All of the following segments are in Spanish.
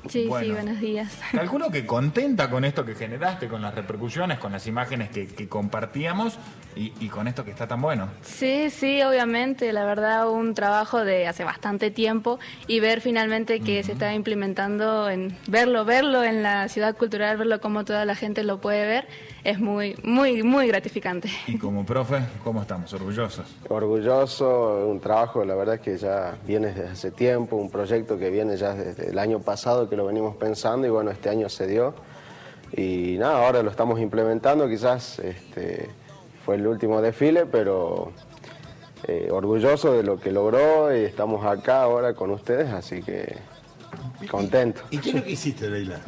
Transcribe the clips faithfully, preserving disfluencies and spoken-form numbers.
Sí, bueno, sí, buenos días. Calculo que contenta con esto que generaste, con las repercusiones, con las imágenes que, que compartíamos y, y con esto que está tan bueno. Sí, sí, obviamente, la verdad, un trabajo de hace bastante tiempo y ver finalmente que uh-huh. se está implementando, en verlo, verlo en la ciudad cultural, verlo como toda la gente lo puede ver, es muy, muy, muy gratificante. Y como profe, ¿cómo estamos? ¿Orgullosos? Orgulloso, un trabajo, la verdad es que ya viene desde hace tiempo, un proyecto que viene ya desde el año pasado que lo venimos pensando y bueno, este año se dio y nada, ahora lo estamos implementando, quizás este, fue el último desfile, pero eh, orgulloso de lo que logró y estamos acá ahora con ustedes, así que contento. ¿Y qué es lo que hiciste, Leila?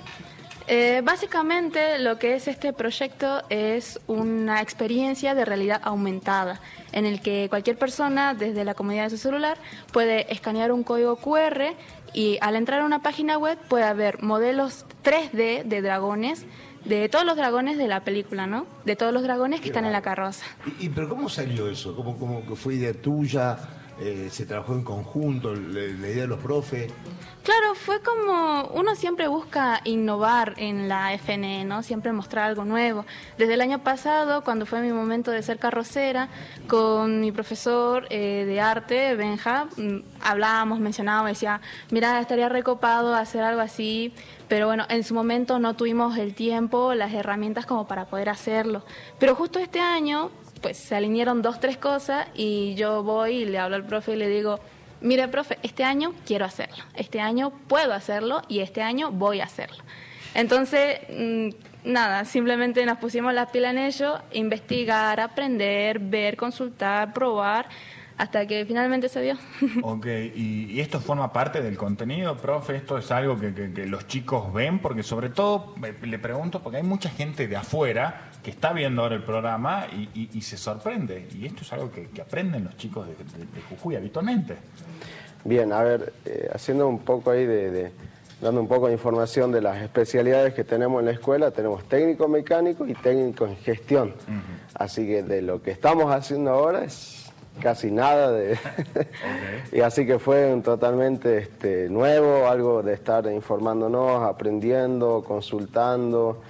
Eh, básicamente lo que es este proyecto es una experiencia de realidad aumentada en el que cualquier persona desde la comodidad de su celular puede escanear un código cu erre y al entrar a una página web puede ver modelos tres de de dragones, de todos los dragones de la película, ¿no? De todos los dragones que Qué están raro. en la carroza. ¿Y, y pero cómo salió eso? ¿Cómo, cómo fue idea tuya? Eh, ¿Se trabajó en conjunto? ¿La, la idea de los profes? Claro, fue como uno siempre busca innovar en la F N E, ¿no? Siempre mostrar algo nuevo. Desde el año pasado, cuando fue mi momento de ser carrocera, con mi profesor eh, de arte, Benja, hablábamos, mencionábamos, decía, mira, estaría recopado hacer algo así, pero bueno, en su momento no tuvimos el tiempo, las herramientas como para poder hacerlo. Pero justo este año, pues se alinearon dos, tres cosas y yo voy y le hablo al profe y le digo, mire, profe, este año quiero hacerlo, este año puedo hacerlo y este año voy a hacerlo. Entonces, mmm, nada, simplemente nos pusimos las pilas en ello, investigar, aprender, ver, consultar, probar, hasta que finalmente se dio. Ok, ¿y, y esto forma parte del contenido, profe? ¿Esto es algo que, que, que los chicos ven? Porque sobre todo, le pregunto, porque hay mucha gente de afuera que está viendo ahora el programa y, y, y se sorprende. Y esto es algo que, que aprenden los chicos de, de, de Jujuy habitualmente. Bien, a ver, eh, haciendo un poco ahí de, de... dando un poco de información de las especialidades que tenemos en la escuela, tenemos técnico mecánico y técnico en gestión. Uh-huh. Así que de lo que estamos haciendo ahora es casi nada de okay. Y así que fue un totalmente este, nuevo, algo de estar informándonos, aprendiendo, consultando.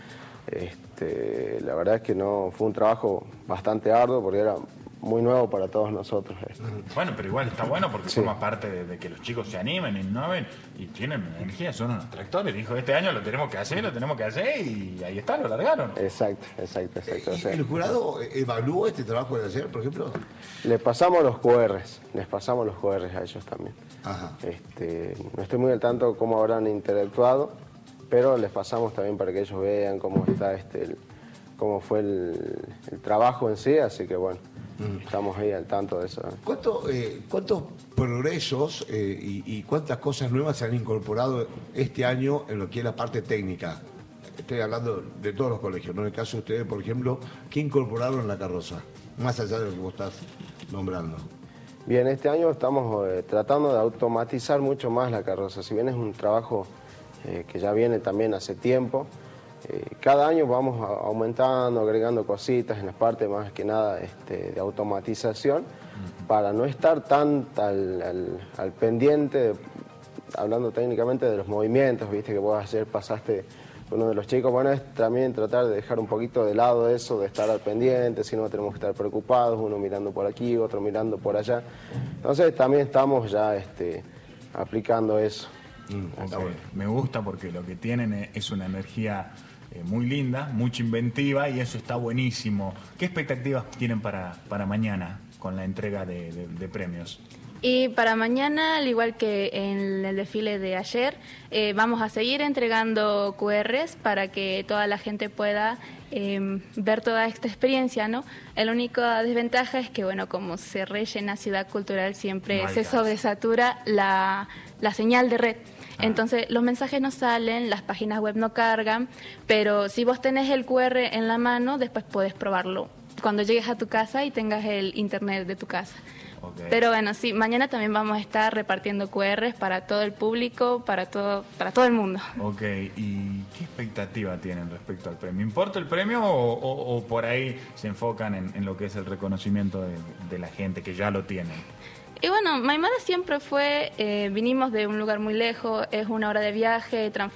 Este, la verdad es que no fue un trabajo bastante arduo porque era muy nuevo para todos nosotros. Esto. Bueno, pero igual está bueno porque sí. forma parte de, de que los chicos se animen, innoven y tienen energía, son unos tractores. Dijo, este año lo tenemos que hacer, lo tenemos que hacer y ahí está, lo largaron. Exacto, exacto, exacto. ¿Y o sea, el jurado evaluó este trabajo de ayer, por ejemplo? Les pasamos los cu erres, les pasamos los cu erres a ellos también. Ajá. Este, no estoy muy al tanto de cómo habrán interactuado, pero les pasamos también para que ellos vean cómo está este, el, cómo fue el, el trabajo en sí, así que bueno. Estamos ahí al tanto de eso. ¿Cuánto, eh, ¿Cuántos progresos eh, y, y cuántas cosas nuevas se han incorporado este año en lo que es la parte técnica? Estoy hablando de todos los colegios, ¿no? En el caso de ustedes, por ejemplo, ¿qué incorporaron en la carroza? Más allá de lo que vos estás nombrando. Bien, este año estamos eh, tratando de automatizar mucho más la carroza. Si bien es un trabajo eh, que ya viene también hace tiempo, Eh, cada año vamos aumentando, agregando cositas en la parte más que nada este, de automatización para no estar tan al, al, al pendiente, de, hablando técnicamente de los movimientos, viste que vos ayer pasaste uno de los chicos, bueno, es también tratar de dejar un poquito de lado eso, de estar al pendiente, si no tenemos que estar preocupados, uno mirando por aquí, otro mirando por allá. Entonces también estamos ya este, aplicando eso. Mm, okay. Me gusta porque lo que tienen es una energía eh, muy linda, mucha inventiva y eso está buenísimo. ¿Qué expectativas tienen para, para mañana con la entrega de, de, de premios? Y para mañana, al igual que en el desfile de ayer, eh, vamos a seguir entregando cu erres para que toda la gente pueda eh, ver toda esta experiencia, ¿no? La única desventaja es que, bueno, como se rellena Ciudad Cultural, siempre no se caso. sobresatura la, la señal de red. Ah. Entonces, los mensajes no salen, las páginas web no cargan, pero si vos tenés el cu erre en la mano, después podés probarlo cuando llegues a tu casa y tengas el internet de tu casa. Okay. Pero bueno, sí, mañana también vamos a estar repartiendo cu erres para todo el público, para todo, para todo el mundo. Ok, ¿y qué expectativa tienen respecto al premio? ¿Importa el premio o, o, o por ahí se enfocan en, en lo que es el reconocimiento de, de la gente que ya lo tienen? Y bueno, Maimara siempre fue, eh, vinimos de un lugar muy lejos, es una hora de viaje,